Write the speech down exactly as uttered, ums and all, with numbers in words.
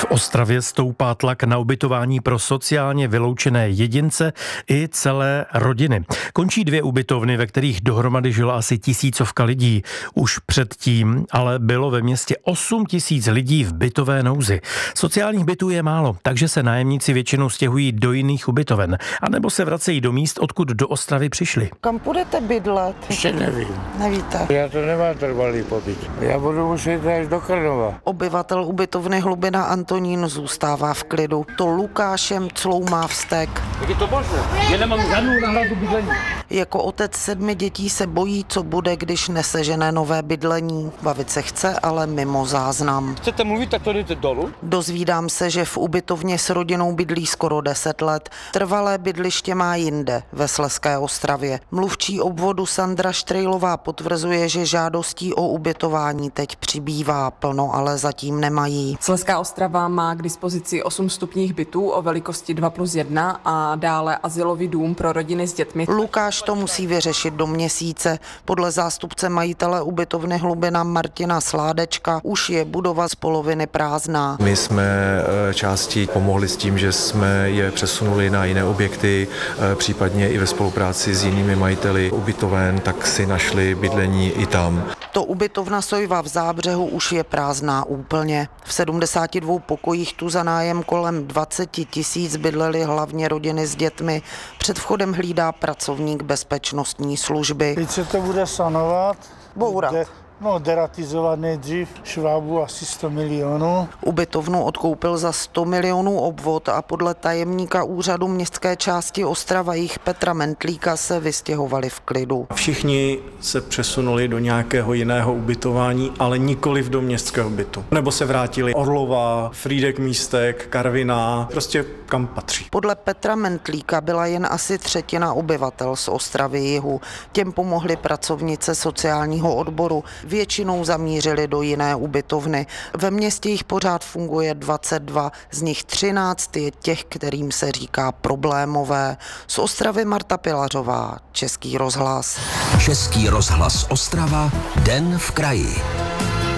V Ostravě stoupá tlak na ubytování pro sociálně vyloučené jedince i celé rodiny. Končí dvě ubytovny, ve kterých dohromady žila asi tisícovka lidí. Už předtím ale bylo ve městě osm tisíc lidí v bytové nouzi. Sociálních bytů je málo, takže se nájemníci většinou stěhují do jiných ubytoven, anebo se vracejí do míst, odkud do Ostravy přišli. Kam půjdete bydlet? Ještě nevím. Nevíte. Já to nemám trvalý pobyt. Já budu muset jít až do Krnova. Obyvatel ubytovny Hlubina Antonín zůstává v klidu. To Lukášem cloumá vztek. Jak je to možné? Já nemám žádnou náhradu bydlení. Jako otec sedmi dětí se bojí, co bude, když nesežene nové bydlení. Bavit se chce, ale mimo záznam. Chcete mluvit, tak to jdete dolů? Dozvídám se, že v ubytovně s rodinou bydlí skoro deset let. Trvalé bydliště má jinde, ve Slezské Ostravě. Mluvčí obvodu Sandra Štrejlová potvrzuje, že žádostí o ubytování teď přibývá, plno ale zatím nemají. Slezská Ostrava má k dispozici osm vstupních bytů o velikosti dva plus jedna a dále azylový dům pro rodiny s dětmi. Lukáš to musí vyřešit do měsíce. Podle zástupce majitele ubytovny Hlubina Martina Sládečka už je budova z poloviny prázdná. My jsme části pomohli s tím, že jsme je přesunuli na jiné objekty, případně i ve spolupráci s jinými majiteli ubytoven, tak si našli bydlení i tam. To ubytovna Sojva v Zábřehu už je prázdná úplně. V sedmdesáti dvou pokojích tu za nájem kolem dvacet tisíc bydlely hlavně rodiny s dětmi. Před vchodem hlídá pracovník bezpečnostní služby. Teď se to bude sanovat. Bourat. De- No, deratizovat nejdřív Švábu asi sto milionů. Ubytovnu odkoupil za sto milionů obvod a podle tajemníka úřadu městské části Ostrava jich Petra Mentlíka se vystěhovali v klidu. Všichni se přesunuli do nějakého jiného ubytování, ale nikoliv do městského bytu. Nebo se vrátili Orlova, Frýdek Místek, Karviná, prostě kam patří. Podle Petra Mentlíka byla jen asi třetina obyvatel z Ostravy jihu. Těm pomohly pracovnice sociálního odboru. Většinou zamířili do jiné ubytovny. Ve městě jich pořád funguje dvacet dva, z nich třináct je těch, kterým se říká problémové. Z Ostravy Marta Pilařová, Český rozhlas. Český rozhlas Ostrava, Den v kraji.